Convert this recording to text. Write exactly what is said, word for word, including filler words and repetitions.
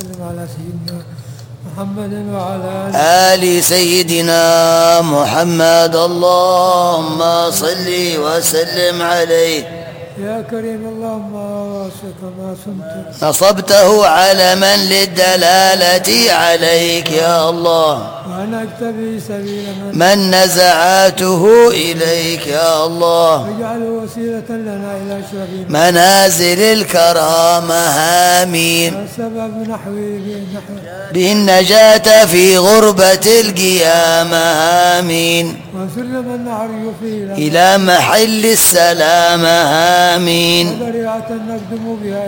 وسلم على سيدنا محمد وعلى آل سيدنا محمد اللهم صل وسلم عليه. يا كريم اللهم واسق ما صمت نصبته علما للدلالة عليك يا الله، وأنا أكتبي سبيل من, من نزعاته إليك يا الله، واجعله وسيلة لنا إلى أشرف منازل الكرامة آمين. والسبب نحوي به النجاة في غربة القيامة آمين. وسلم النعري فيه إلى محل السلامة آمين. وذريعة نخدم بها